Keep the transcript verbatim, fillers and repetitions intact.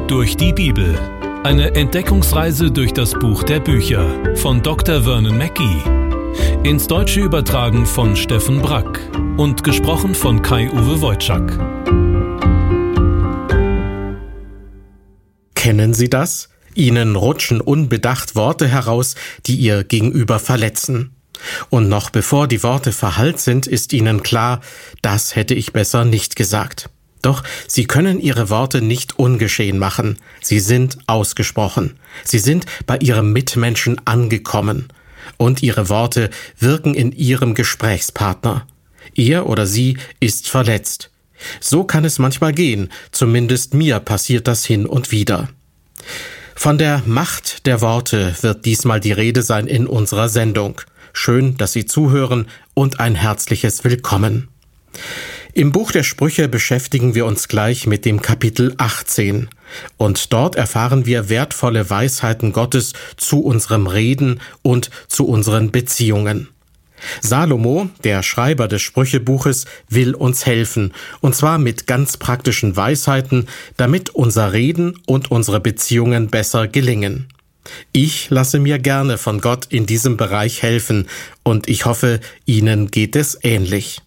Durch die Bibel. Eine Entdeckungsreise durch das Buch der Bücher von Doktor Vernon Mackey. Ins Deutsche übertragen von Steffen Brack und gesprochen von Kai-Uwe Wojczak. Kennen Sie das? Ihnen rutschen unbedacht Worte heraus, die Ihr Gegenüber verletzen. Und noch bevor die Worte verhallt sind, ist Ihnen klar, das hätte ich besser nicht gesagt. Doch Sie können Ihre Worte nicht ungeschehen machen. Sie sind ausgesprochen. Sie sind bei Ihrem Mitmenschen angekommen. Und Ihre Worte wirken in Ihrem Gesprächspartner. Er oder sie ist verletzt. So kann es manchmal gehen. Zumindest mir passiert das hin und wieder. Von der Macht der Worte wird diesmal die Rede sein in unserer Sendung. Schön, dass Sie zuhören und ein herzliches Willkommen. Im Buch der Sprüche beschäftigen wir uns gleich mit dem Kapitel achtzehn. Und dort erfahren wir wertvolle Weisheiten Gottes zu unserem Reden und zu unseren Beziehungen. Salomo, der Schreiber des Sprüchebuches, will uns helfen, und zwar mit ganz praktischen Weisheiten, damit unser Reden und unsere Beziehungen besser gelingen. Ich lasse mir gerne von Gott in diesem Bereich helfen, und ich hoffe, Ihnen geht es ähnlich.